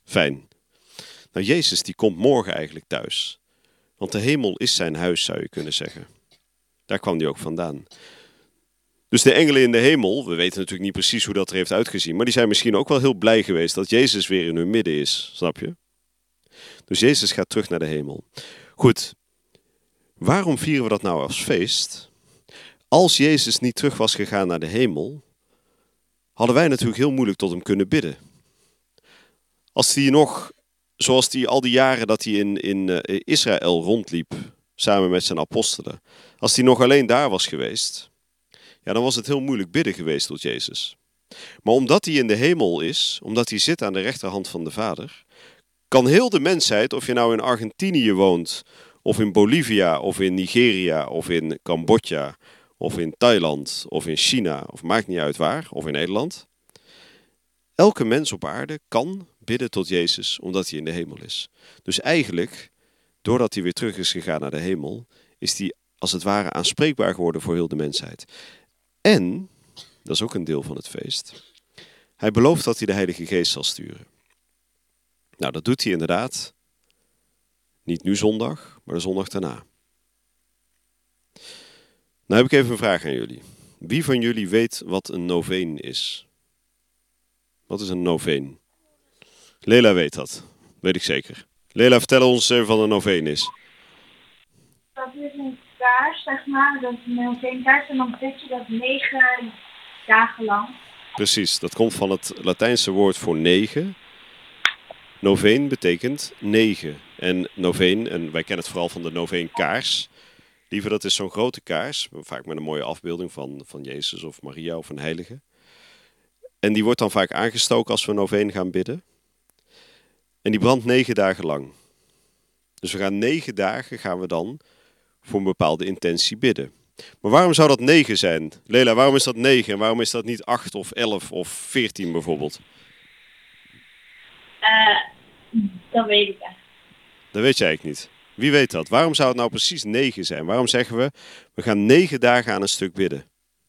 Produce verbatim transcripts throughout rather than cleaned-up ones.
Fijn. Nou, Jezus die komt morgen eigenlijk thuis. Want de hemel is zijn huis, zou je kunnen zeggen. Daar kwam hij ook vandaan. Dus de engelen in de hemel, we weten natuurlijk niet precies hoe dat er heeft uitgezien, maar die zijn misschien ook wel heel blij geweest dat Jezus weer in hun midden is, snap je? Dus Jezus gaat terug naar de hemel. Goed, waarom vieren we dat nou als feest? Als Jezus niet terug was gegaan naar de hemel, hadden wij natuurlijk heel moeilijk tot hem kunnen bidden. Als hij nog, zoals hij al die jaren dat hij in, in uh, Israël rondliep, samen met zijn apostelen, als hij nog alleen daar was geweest, ja, dan was het heel moeilijk bidden geweest tot Jezus. Maar omdat hij in de hemel is, omdat hij zit aan de rechterhand van de Vader, kan heel de mensheid, of je nou in Argentinië woont, of in Bolivia, of in Nigeria, of in Cambodja, of in Thailand, of in China, of maakt niet uit waar, of in Nederland. Elke mens op aarde kan bidden tot Jezus, omdat hij in de hemel is. Dus eigenlijk, doordat hij weer terug is gegaan naar de hemel, is hij als het ware aanspreekbaar geworden voor heel de mensheid. En, dat is ook een deel van het feest, hij belooft dat hij de Heilige Geest zal sturen. Nou, dat doet hij inderdaad. Niet nu zondag, maar de zondag daarna. Nou heb ik even een vraag aan jullie. Wie van jullie weet wat een noveen is? Wat is een noveen? Lela weet dat. Weet ik zeker. Lela, vertel ons even wat een noveen is. Dat is een kaars, zeg maar. Dat is een noveen kaars en dan bid je dat negen dagen lang. Precies, dat komt van het Latijnse woord voor negen. Noveen betekent negen. En noveen, en wij kennen het vooral van de noveenkaars. Liever, dat is zo'n grote kaars, vaak met een mooie afbeelding van, van Jezus of Maria of een heilige. En die wordt dan vaak aangestoken als we noveen gaan bidden. En die brandt negen dagen lang. Dus we gaan negen dagen gaan we dan voor een bepaalde intentie bidden. Maar waarom zou dat negen zijn? Lela, waarom is dat negen en waarom is dat niet acht of elf of veertien bijvoorbeeld? Uh, dat weet ik echt. Dat weet je eigenlijk niet. Wie weet dat? Waarom zou het nou precies negen zijn? Waarom zeggen we, we gaan negen dagen aan een stuk bidden?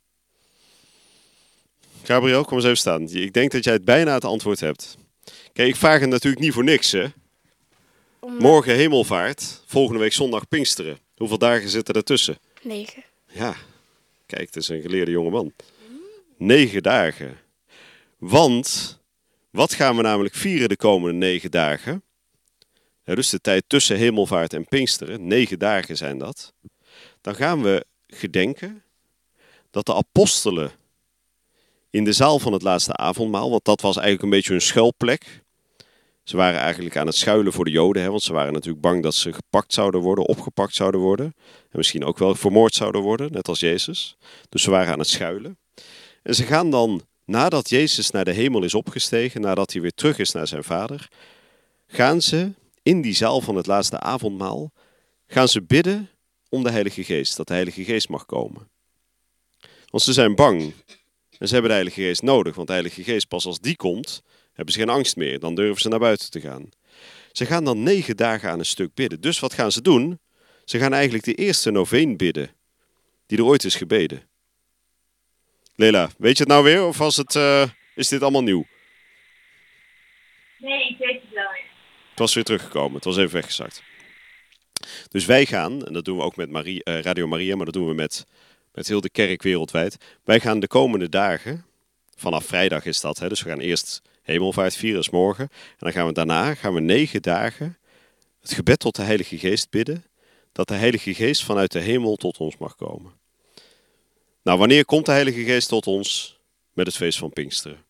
Gabriel, kom eens even staan. Ik denk dat jij het bijna het antwoord hebt. Kijk, ik vraag het natuurlijk niet voor niks, hè? Morgen hemelvaart, volgende week zondag Pinksteren. Hoeveel dagen zitten er tussen? Negen. Ja, kijk, het is een geleerde jongeman. Negen dagen. Want, wat gaan we namelijk vieren de komende negen dagen? Ja, dus de tijd tussen hemelvaart en Pinksteren, negen dagen zijn dat. Dan gaan we gedenken dat de apostelen in de zaal van het laatste avondmaal, want dat was eigenlijk een beetje hun schuilplek. Ze waren eigenlijk aan het schuilen voor de Joden, hè, want ze waren natuurlijk bang dat ze gepakt zouden worden, opgepakt zouden worden. En misschien ook wel vermoord zouden worden, net als Jezus. Dus ze waren aan het schuilen. En ze gaan dan, nadat Jezus naar de hemel is opgestegen, nadat hij weer terug is naar zijn Vader, gaan ze in die zaal van het laatste avondmaal, gaan ze bidden om de Heilige Geest, dat de Heilige Geest mag komen. Want ze zijn bang en ze hebben de Heilige Geest nodig, want de Heilige Geest, pas als die komt, hebben ze geen angst meer. Dan durven ze naar buiten te gaan. Ze gaan dan negen dagen aan een stuk bidden. Dus wat gaan ze doen? Ze gaan eigenlijk de eerste noveen bidden die er ooit is gebeden. Lela, weet je het nou weer of was het, uh, is dit allemaal nieuw? Nee, ik weet het wel weer. Het was weer teruggekomen, het was even weggezakt. Dus wij gaan, en dat doen we ook met Marie, uh, Radio Maria, maar dat doen we met, met heel de kerk wereldwijd. Wij gaan de komende dagen, vanaf vrijdag is dat, hè, dus we gaan eerst hemelvaart vieren, is morgen. En dan gaan we daarna, gaan we negen dagen het gebed tot de Heilige Geest bidden, dat de Heilige Geest vanuit de hemel tot ons mag komen. Nou, wanneer komt de Heilige Geest tot ons? Met het feest van Pinksteren.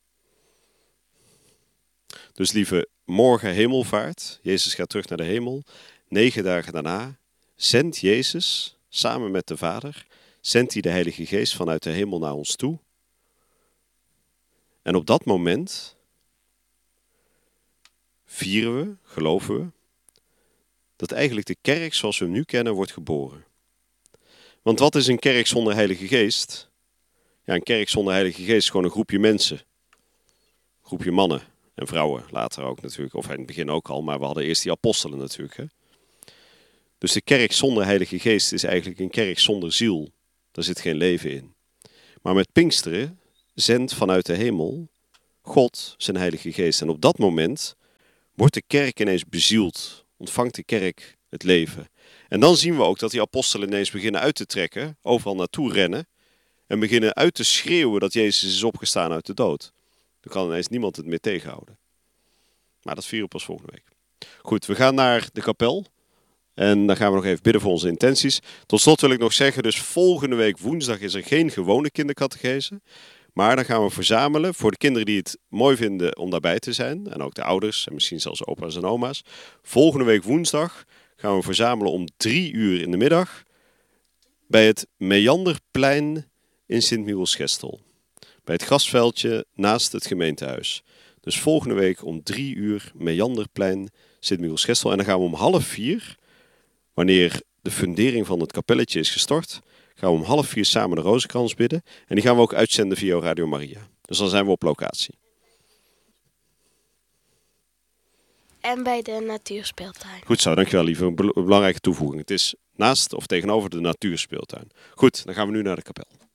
Dus lieve, morgen hemelvaart, Jezus gaat terug naar de hemel. Negen dagen daarna zendt Jezus, samen met de Vader, zendt hij de Heilige Geest vanuit de hemel naar ons toe. En op dat moment vieren we, geloven we, dat eigenlijk de kerk zoals we hem nu kennen wordt geboren. Want wat is een kerk zonder Heilige Geest? Ja, een kerk zonder Heilige Geest is gewoon een groepje mensen. Een groepje mannen en vrouwen, later ook natuurlijk. Of in het begin ook al, maar we hadden eerst die apostelen natuurlijk. Hè? Dus de kerk zonder Heilige Geest is eigenlijk een kerk zonder ziel. Daar zit geen leven in. Maar met Pinksteren zendt vanuit de hemel God zijn Heilige Geest. En op dat moment wordt de kerk ineens bezield. Ontvangt de kerk het leven. En dan zien we ook dat die apostelen ineens beginnen uit te trekken, overal naartoe rennen. En beginnen uit te schreeuwen dat Jezus is opgestaan uit de dood. Dan kan ineens niemand het meer tegenhouden. Maar dat vieren we pas volgende week. Goed, we gaan naar de kapel. En dan gaan we nog even bidden voor onze intenties. Tot slot wil ik nog zeggen, dus volgende week woensdag is er geen gewone kindercatechese. Maar dan gaan we verzamelen voor de kinderen die het mooi vinden om daarbij te zijn. En ook de ouders en misschien zelfs opa's en oma's. Volgende week woensdag gaan we verzamelen om drie uur in de middag. Bij het Meanderplein in Sint-Michielsgestel. Bij het grasveldje naast het gemeentehuis. Dus volgende week om drie uur Meanderplein Sint-Michielsgestel. En dan gaan we om half vier, wanneer de fundering van het kapelletje is gestort, gaan we om half vier samen de Rozenkrans bidden. En die gaan we ook uitzenden via Radio Maria. Dus dan zijn we op locatie. En bij de natuurspeeltuin. Goed zo, dankjewel lieve. Een belangrijke toevoeging. Het is naast of tegenover de natuurspeeltuin. Goed, dan gaan we nu naar de kapel.